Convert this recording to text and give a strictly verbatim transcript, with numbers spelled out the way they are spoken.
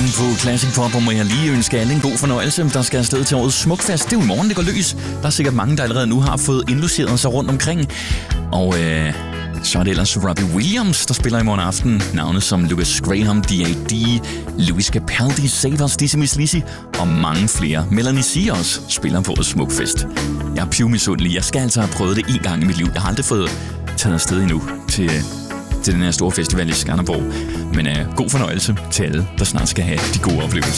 Morgen på Classic Pop, og må jeg lige ønske alle en god fornøjelse. Der skal afsted til årets Smukfest. Det er jo i morgen, det går løs. Der er sikkert mange, der allerede nu har fået indlogeret sig rundt omkring. Og øh, så er det ellers Robbie Williams, der spiller i morgen aften. Navne som Lucas Graham, D A D, Louis Capaldi, Savers, Dizzy Miss Lizzy og mange flere. Melanie C også spiller på årets Smukfest. Jeg er pivmisundelig. Jeg skal altså have prøvet det en gang i mit liv. Jeg har aldrig fået taget afsted endnu til... til den her store festival i Skanderborg. Men uh, god fornøjelse til alle, der snart skal have de gode oplevelser.